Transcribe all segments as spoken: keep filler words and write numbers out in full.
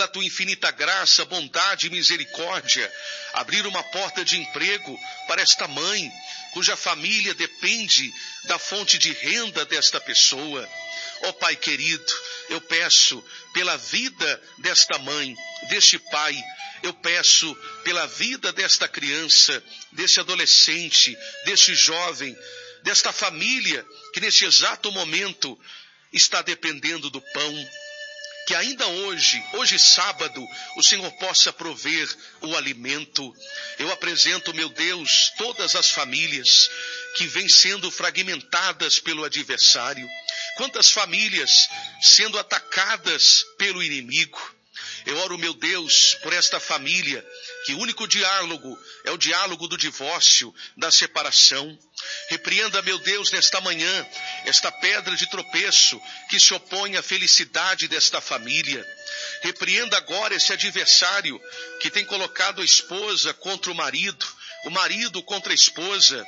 pela tua infinita graça, bondade e misericórdia, abrir uma porta de emprego para esta mãe, cuja família depende da fonte de renda desta pessoa. Ó Pai querido, eu peço pela vida desta mãe, deste pai, eu peço pela vida desta criança, deste adolescente, deste jovem, desta família que neste exato momento está dependendo do pão. Que ainda hoje, hoje sábado, o Senhor possa prover o alimento. Eu apresento, meu Deus, todas as famílias que vêm sendo fragmentadas pelo adversário. Quantas famílias sendo atacadas pelo inimigo. Eu oro, meu Deus, por esta família, que o único diálogo é o diálogo do divórcio, da separação. Repreenda, meu Deus, nesta manhã, esta pedra de tropeço que se opõe à felicidade desta família. Repreenda agora esse adversário que tem colocado a esposa contra o marido, o marido contra a esposa,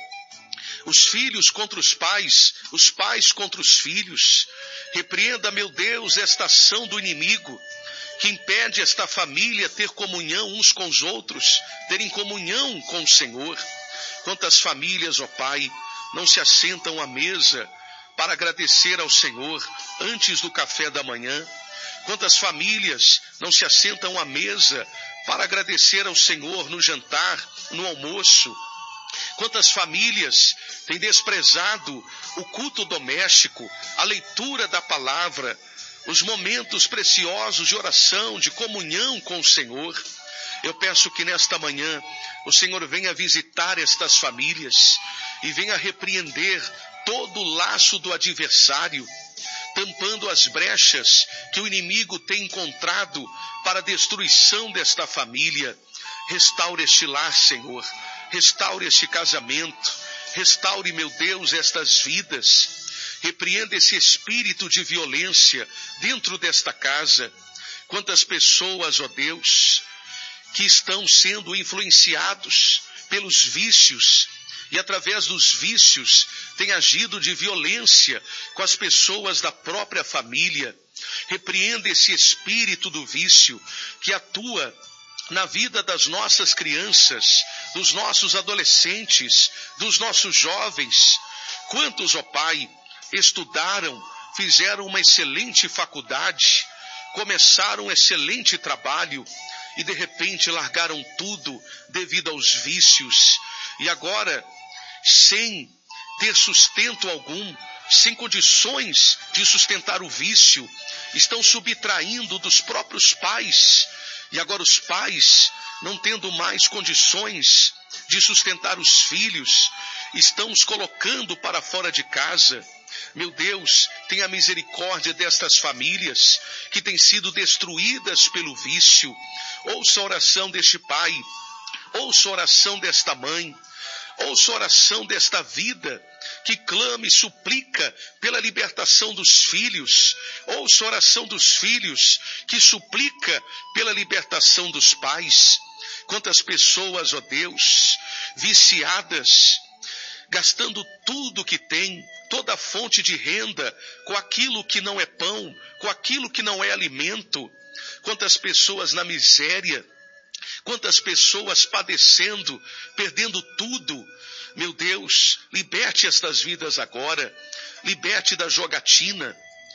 os filhos contra os pais, os pais contra os filhos. Repreenda, meu Deus, esta ação do inimigo que impede esta família ter comunhão uns com os outros, terem comunhão com o Senhor. Quantas famílias, ó Pai, não se assentam à mesa para agradecer ao Senhor antes do café da manhã? Quantas famílias não se assentam à mesa para agradecer ao Senhor no jantar, no almoço? Quantas famílias têm desprezado o culto doméstico, a leitura da palavra, os momentos preciosos de oração, de comunhão com o Senhor? Eu peço que nesta manhã o Senhor venha visitar estas famílias e venha repreender todo o laço do adversário, tampando as brechas que o inimigo tem encontrado para a destruição desta família. Restaure este lar, Senhor. Restaure este casamento. Restaure, meu Deus, estas vidas. Repreenda esse espírito de violência dentro desta casa. Quantas pessoas, ó Deus, que estão sendo influenciados pelos vícios e através dos vícios têm agido de violência com as pessoas da própria família. Repreenda esse espírito do vício que atua na vida das nossas crianças, dos nossos adolescentes, dos nossos jovens. Quantos, ó Pai, estudaram, fizeram uma excelente faculdade, começaram um excelente trabalho e de repente largaram tudo devido aos vícios e agora, sem ter sustento algum, sem condições de sustentar o vício, estão subtraindo dos próprios pais e agora os pais, não tendo mais condições de sustentar os filhos, estão os colocando para fora de casa. Meu Deus, tenha misericórdia destas famílias que têm sido destruídas pelo vício. Ouça a oração deste pai, ouça a oração desta mãe, ouça a oração desta vida que clama e suplica pela libertação dos filhos. Ouça a oração dos filhos que suplica pela libertação dos pais. Quantas pessoas, ó Deus, viciadas, gastando tudo que tem, toda a fonte de renda, com aquilo que não é pão, com aquilo que não é alimento. Quantas pessoas na miséria, quantas pessoas padecendo, perdendo tudo. Meu Deus, liberte estas vidas agora, liberte da jogatina,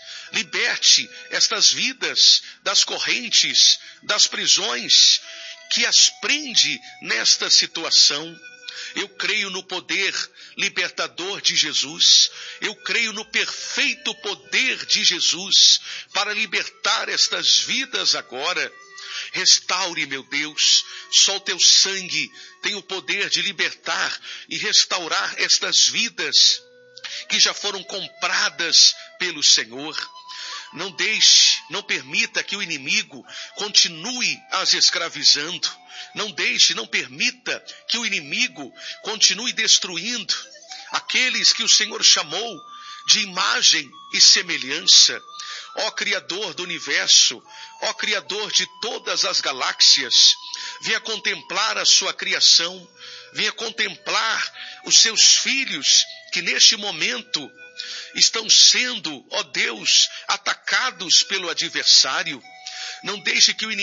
liberte estas vidas das correntes, das prisões, que as prende nesta situação. Eu creio no poder libertador de Jesus. Eu creio no perfeito poder de Jesus para libertar estas vidas agora. Restaure, meu Deus, só o teu sangue tem o poder de libertar e restaurar estas vidas que já foram compradas pelo Senhor. Não deixe, não permita que o inimigo continue as escravizando. Não deixe, não permita que o inimigo continue destruindo aqueles que o Senhor chamou de imagem e semelhança. Ó Criador do universo, ó Criador de todas as galáxias, venha contemplar a sua criação, venha contemplar os seus filhos que neste momento estão sendo, ó Deus, atacados pelo adversário. Não deixe que o inimigo